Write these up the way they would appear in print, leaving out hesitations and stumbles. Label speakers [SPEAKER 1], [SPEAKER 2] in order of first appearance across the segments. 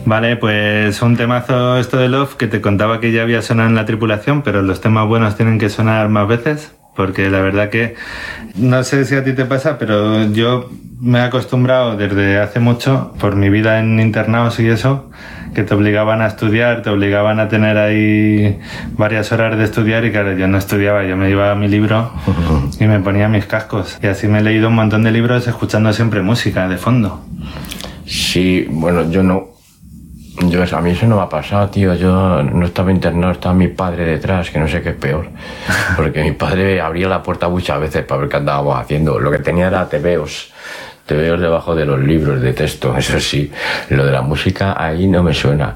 [SPEAKER 1] Vale, pues un temazo esto de Love, que te contaba que ya había sonado en La Tripulación, pero los temas buenos tienen que sonar más veces, porque la verdad que no sé si a ti te pasa, pero yo me he acostumbrado desde hace mucho, por mi vida en internados y eso, que te obligaban a estudiar, te obligaban a tener ahí varias horas de estudiar, y claro, yo no estudiaba, yo me iba a mi libro y me ponía mis cascos, y así me he leído un montón de libros escuchando siempre música de fondo.
[SPEAKER 2] Sí, bueno, a mí eso no me ha pasado, tío. Yo no estaba internado, estaba mi padre detrás, que no sé qué es peor. Porque mi padre abría la puerta muchas veces para ver qué andábamos haciendo. Lo que tenía era tebeos debajo de los libros de texto, eso sí. Lo de la música ahí no me suena.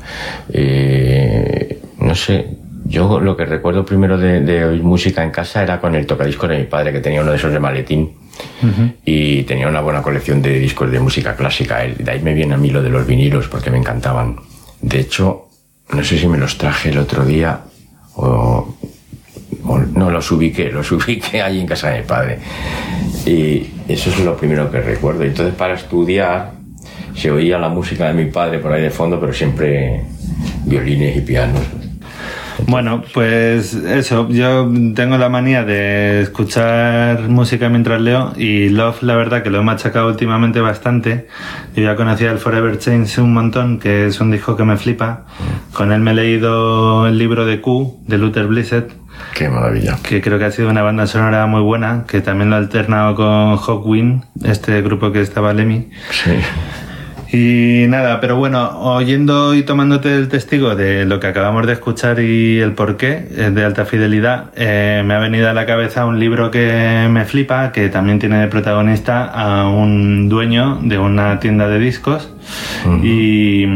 [SPEAKER 2] No sé, yo lo que recuerdo primero de oír música en casa era con el tocadiscos de mi padre, que tenía uno de esos de maletín. Y tenía una buena colección de discos de música clásica. De ahí me viene a mí lo de los vinilos, porque me encantaban. De hecho, no sé si me los traje el otro día o no, los ubiqué ahí en casa de mi padre. Y eso es lo primero que recuerdo. Entonces, para estudiar se oía la música de mi padre por ahí de fondo, pero siempre violines y pianos.
[SPEAKER 1] Bueno, pues eso, yo tengo la manía de escuchar música mientras leo, y Love, la verdad que lo he machacado últimamente bastante. Yo ya conocía el Forever Change un montón, que es un disco que me flipa. Con él me he leído el libro de Q, de Luther Blissett.
[SPEAKER 2] ¡Qué maravilla!
[SPEAKER 1] Que creo que ha sido una banda sonora muy buena, que también lo he alternado con Hawkwind, este grupo que estaba Lemmy.
[SPEAKER 2] Sí.
[SPEAKER 1] Y nada, pero bueno, oyendo y tomándote el testigo de lo que acabamos de escuchar y el porqué de Alta Fidelidad, me ha venido a la cabeza un libro que me flipa, que también tiene de protagonista a un dueño de una tienda de discos. Y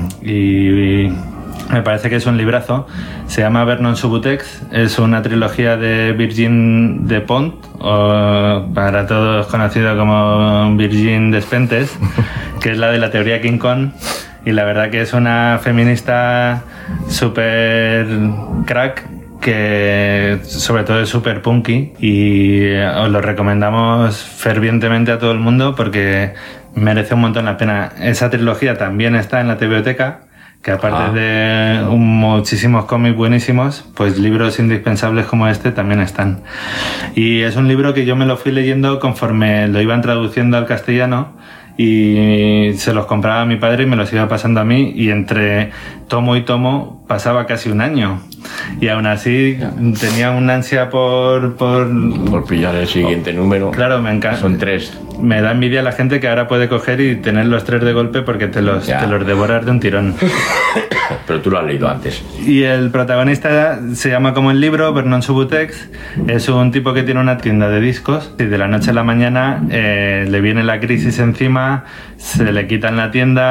[SPEAKER 1] me parece que es un librazo. Se llama Vernon Subutex. Es una trilogía de Virgin Despont, o para todos conocido como Virgin Despentes, que es la de la teoría King Kong. Y la verdad que es una feminista súper crack, que sobre todo es súper punky, y os lo recomendamos fervientemente a todo el mundo porque merece un montón la pena. Esa trilogía también está en la TVOteca, que aparte de muchísimos cómics buenísimos, pues libros indispensables como este también están. Y es un libro que yo me lo fui leyendo conforme lo iban traduciendo al castellano, y se los compraba a mi padre y me los iba pasando a mí, y entre tomo y tomo pasaba casi un año, y aún así tenía una ansia por
[SPEAKER 2] pillar el siguiente número.
[SPEAKER 1] Claro, me encanta.
[SPEAKER 2] Son 3.
[SPEAKER 1] Me da envidia la gente que ahora puede coger y tener los 3 de golpe, porque te los devoras de un tirón.
[SPEAKER 2] Pero tú lo has leído antes.
[SPEAKER 1] Y el protagonista se llama como el libro, Vernon Subutex. Es un tipo que tiene una tienda de discos, y de la noche a la mañana le viene la crisis encima, se le quitan la tienda,